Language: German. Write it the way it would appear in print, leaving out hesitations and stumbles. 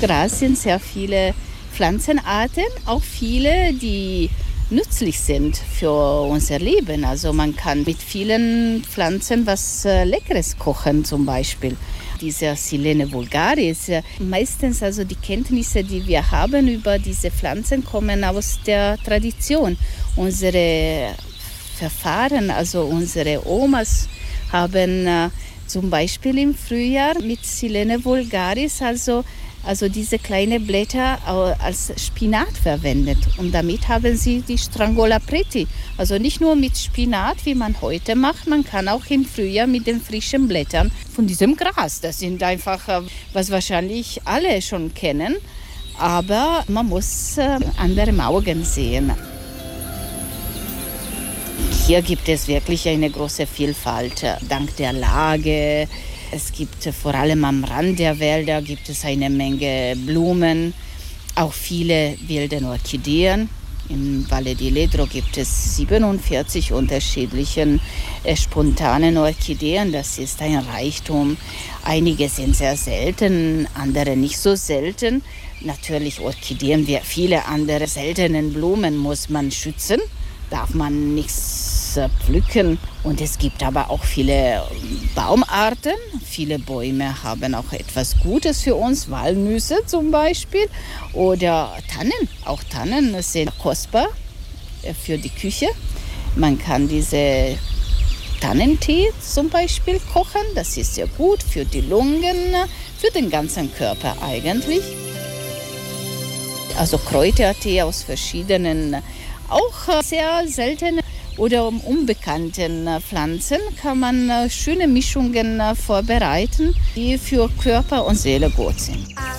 Gras sind sehr viele Pflanzenarten, auch viele, die nützlich sind für unser Leben. Also man kann mit vielen Pflanzen was Leckeres kochen zum Beispiel. Diese Silene vulgaris, meistens also die Kenntnisse, die wir haben über diese Pflanzen, kommen aus der Tradition. Unsere Verfahren, also unsere Omas haben zum Beispiel im Frühjahr mit Silene vulgaris, also diese kleinen Blätter als Spinat verwendet. Und damit haben sie die Strangola preti. Also nicht nur mit Spinat, wie man heute macht, man kann auch im Frühjahr mit den frischen Blättern von diesem Gras. Das sind einfach, was wahrscheinlich alle schon kennen, aber man muss andere Augen sehen. Hier gibt es wirklich eine große Vielfalt, dank der Lage. Es gibt vor allem am Rand der Wälder gibt es eine Menge Blumen, auch viele wilde Orchideen. Im Valle di Ledro gibt es 47 unterschiedliche spontanen Orchideen. Das ist ein Reichtum. Einige sind sehr selten, andere nicht so selten. Natürlich Orchideen wie viele andere seltenen Blumen muss man schützen. Darf man nichts pflücken. Und es gibt aber auch viele Baumarten. Viele Bäume haben auch etwas Gutes für uns, Walnüsse zum Beispiel oder Tannen. Auch Tannen sind kostbar für die Küche. Man kann diese Tannentee zum Beispiel kochen. Das ist sehr gut für die Lungen, für den ganzen Körper eigentlich. Also Kräutertee aus verschiedenen, auch sehr seltenen oder unbekannten Pflanzen kann man schöne Mischungen vorbereiten, die für Körper und Seele gut sind.